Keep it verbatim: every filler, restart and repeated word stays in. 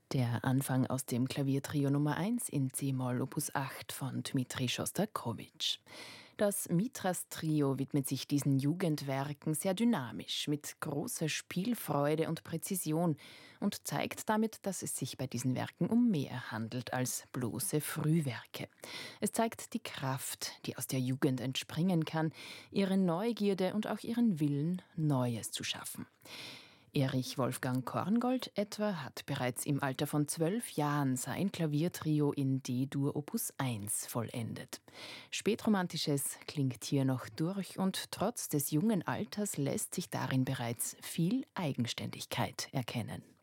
Der Anfang aus dem Klaviertrio Nummer eins in c-Moll Opus acht von Dmitri Schostakowitsch. Das Mitras-Trio widmet sich diesen Jugendwerken sehr dynamisch, mit großer Spielfreude und Präzision und zeigt damit, dass es sich bei diesen Werken um mehr handelt als bloße Frühwerke. Es zeigt die Kraft, die aus der Jugend entspringen kann, ihre Neugierde und auch ihren Willen, Neues zu schaffen. Erich Wolfgang Korngold etwa hat bereits im Alter von zwölf Jahren sein Klaviertrio in D-Dur Opus eins vollendet. Spätromantisches klingt hier noch durch und trotz des jungen Alters lässt sich darin bereits viel Eigenständigkeit erkennen.